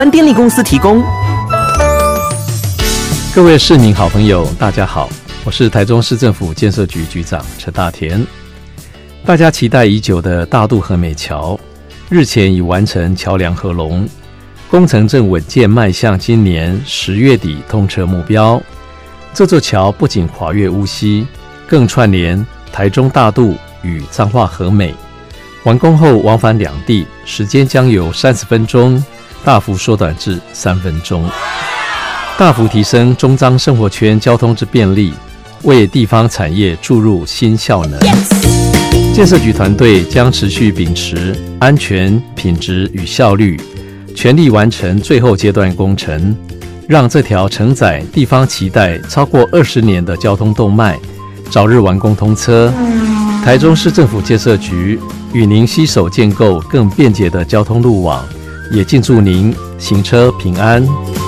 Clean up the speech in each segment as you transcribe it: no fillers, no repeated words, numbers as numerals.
电力公司提供。 各位市民好朋友大家好，我是台中市政府建设局局长陈大田。大家期待已久的大渡和美桥日前已完成桥梁合龙，工程正稳健迈向今年10月底通车目标。这座桥不仅跨越乌溪，更串联台中大渡与彰化和美，完工后往返两地时间将由30分钟大幅缩短至3分钟，大幅提升中彰生活圈交通之便利，为地方产业注入新效能。建设局团队将持续秉持安全、品质与效率，全力完成最后阶段工程，让这条承载地方期待超过20年的交通动脉早日完工通车。台中市政府建设局与您携手建构更便捷的交通路网，也敬祝您行车平安。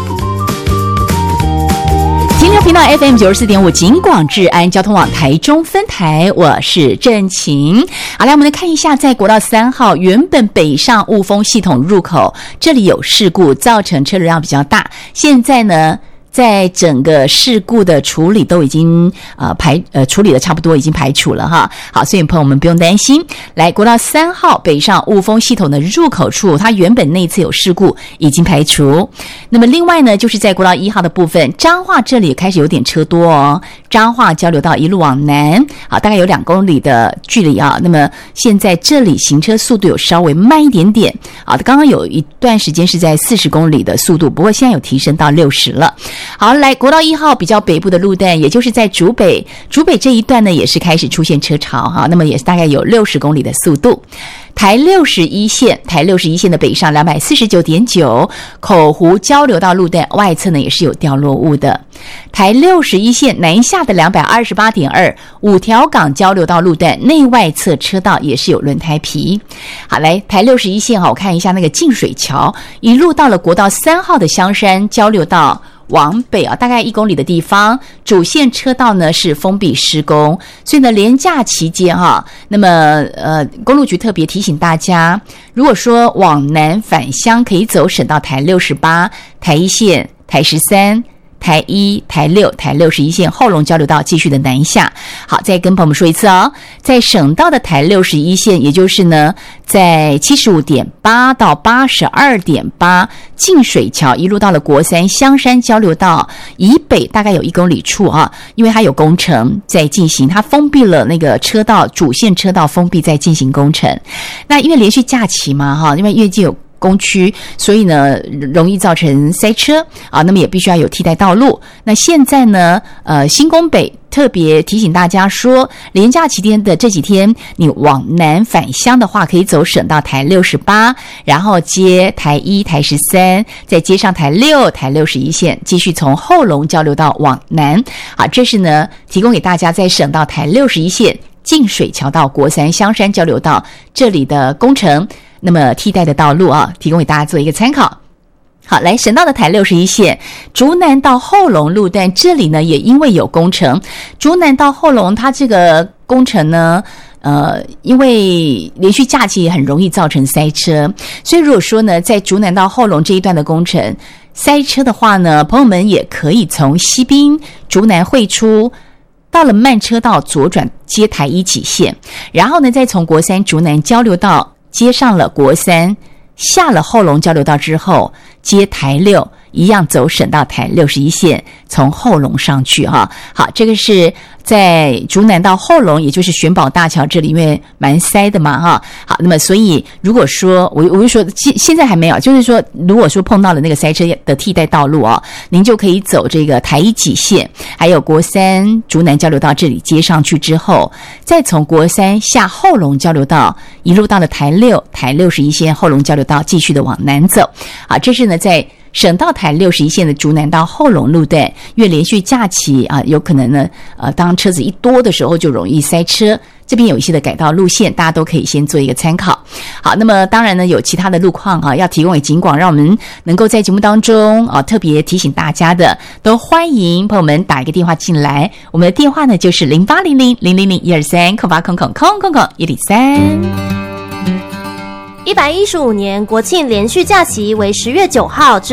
停留频道 FM94.5 警广治安交通网台中分台，我是郑晴。好，来我们来看一下，在国道3号原本北上雾峰系统入口，这里有事故，造成车流量比较大。现在呢，在整个事故的处理都已经处理的差不多，已经排除了哈。好，所以朋友们不用担心。来，国道3号北上雾峰系统的入口处，它原本那次有事故已经排除。那么另外呢，就是在国道1号的部分，彰化这里开始有点车多哦。彰化交流道一路往南，好，大概有2公里的距离啊。那么现在这里行车速度有稍微慢一点点啊，刚刚有一段时间是在40公里的速度，不过现在有提升到60了。好，来国道1号比较北部的路段，也就是在竹北这一段呢，也是开始出现车潮哈，那么也是大概有60公里的速度。台61线的北上 249.9 口湖交流道路段外侧呢也是有掉落物的。台61线南下的 228.2 五条港交流道路段内外侧车道也是有轮胎皮。好，来台61线我看一下那个净水桥，一路到了国道3号的香山交流道往北大概1公里的地方，主线车道呢是封闭施工，所以呢连假期间那么公路局特别提醒大家，如果说往南返乡可以走省道台68、台1线、台13、台1、台6、台61线后龙交流道继续的南下。好，再跟朋友们说一次哦，在省道的台61线，也就是呢在 75.8 到 82.8 净水桥一路到了国3香山交流道以北大概有1公里处因为它有工程在进行，它封闭了那个车道，主线车道封闭在进行工程。那因为连续假期嘛因为月季有工区，所以呢容易造成塞车那么也必须要有替代道路。那现在呢新公北特别提醒大家说，连假期间的这几天你往南返乡的话，可以走省道台68，然后接台1、台13，再接上台6、台61线，继续从后龙交流道往南。好，这是呢提供给大家在省道台61线净水桥到国3香山交流道这里的工程，那么替代的道路提供给大家做一个参考。好，来省道的台61线竹南到后龙路段，这里呢也因为有工程，竹南到后龙它这个工程呢因为连续假期也很容易造成塞车，所以如果说呢在竹南到后龙这一段的工程塞车的话呢，朋友们也可以从西滨竹南汇出，到了慢车道左转接台1起线，然后呢再从国3竹南交流道接上了国3，下了后龙交流道之后接台6，一样走省道台61线从后龙上去好，这个是在竹南到后龙，也就是玄宝大桥这里，因为蛮塞的嘛好，那么所以如果说我就说现在还没有，就是说如果说碰到了那个塞车的替代道路您就可以走这个台1几线，还有国3竹南交流道这里接上去之后，再从国3下后龙交流道一路到了台6、台61线后龙交流道继续的往南走。好，这是呢在省道台61线的竹南到后龙路段，因为连续假期有可能呢当车子一多的时候就容易塞车，这边有一些的改道路线，大家都可以先做一个参考。好，那么当然呢有其他的路况要提供给警广，让我们能够在节目当中特别提醒大家的，都欢迎朋友们打一个电话进来，我们的电话呢就是0800-000-123 0800-000-103。 115年国庆连续假期为10月9号至